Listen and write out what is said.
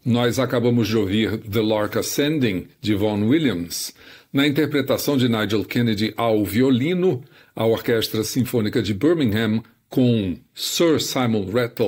Nós acabamos de ouvir The Lark Ascending, de Vaughan Williams, na interpretação de Nigel Kennedy ao violino, a Orquestra Sinfônica de Birmingham, com Sir Simon Rattle